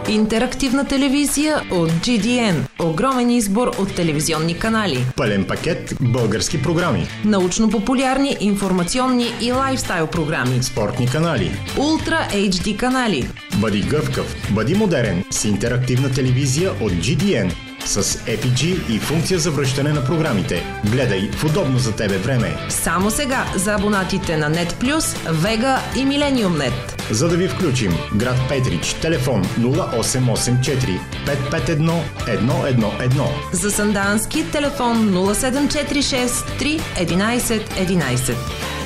Интерактивна телевизия от GDN. Огромен избор от телевизионни канали. Пълен пакет български програми. Научно-популярни, информационни и лайфстайл програми. Спортни канали. Ултра HD канали. Бъди гъвкав, бъди модерен с интерактивна телевизия от GDN. С EPG и функция за връщане на програмите. Гледай в удобно за тебе време. Само сега за абонатите на NET+, Vega и Millennium.net. За да ви включим, град Петрич, телефон 0884 551 111. За Сандански телефон 0746 3 11 11.